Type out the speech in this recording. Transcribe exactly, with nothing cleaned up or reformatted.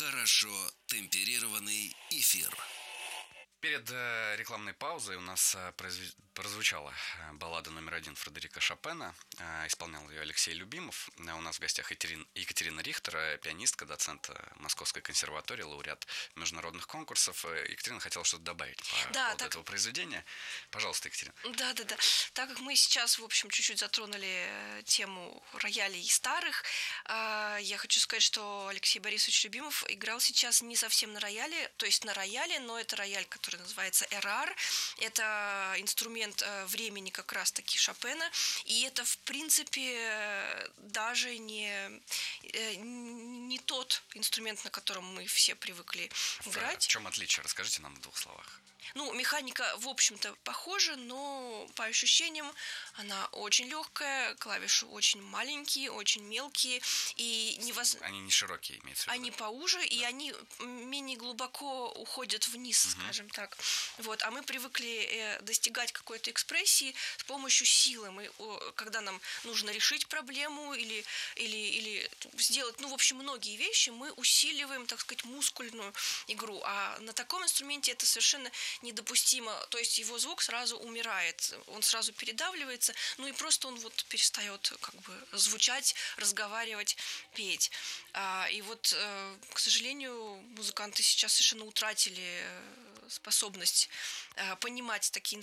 Хорошо темперированный эфир. Перед э, рекламной паузой у нас э, произв... прозвучала э, баллада номер один Фредерика Шопена. Э, исполнял ее Алексей Любимов. Э, у нас в гостях Екатерина, Екатерина Рихтер, э, пианистка, доцент э, Московской консерватории, лауреат международных конкурсов. Э, Екатерина хотела что-то добавить по да, поводу так... этого произведения. Пожалуйста, Екатерина. Да, да, да. Так как мы сейчас, в общем, чуть-чуть затронули тему роялей старых, э, я хочу сказать, что Алексей Борисович Любимов играл сейчас не совсем на рояле, то есть на рояле, но это рояль, который называется эрар. Это инструмент времени как раз-таки Шопена. И это, в принципе, даже не, не тот инструмент, на котором мы все привыкли играть. В чем отличие? Расскажите нам в двух словах. Ну, механика, в общем-то, похожа, но по ощущениям она очень легкая, клавиши очень маленькие, очень мелкие. И невозможно... Они не широкие, имеется в виду? Они поуже, да. И они менее глубоко уходят вниз, угу. скажем так. Вот. А мы привыкли достигать какой-то экспрессии с помощью силы. Мы, когда нам нужно решить проблему или, или, или сделать, ну, в общем, многие вещи, мы усиливаем, так сказать, мускульную игру. А на таком инструменте это совершенно недопустимо, то есть его звук сразу умирает, он сразу передавливается, ну и просто он вот перестает как бы звучать, разговаривать, петь. А, и вот, к сожалению, музыканты сейчас совершенно утратили способность понимать такие